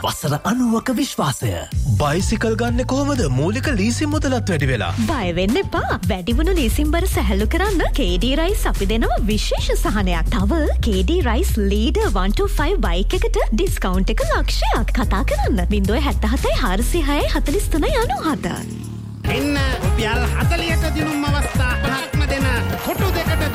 වසර 90ක විශ්වාසය. බයිසිකල් ගන්න කොහමද? මූලික ලීසින් මුදලත් වැඩි වෙලා. බය වෙන්න එපා. වැඩි වුණු ලීසින් බර සැහැල්ලු කරන්න KD Rice අපි දෙනවා විශේෂ සහනයක්. තව KD Rice Leader 125 බයික් එකට ඩිස්කවුන්ට් එක ලක්ෂයක්. කතා කරන්න 077 406 43 97. එන්න රුපියල් 40ට දිනුම් අවස්ථා 5ක්ම දෙන කොටු දෙකට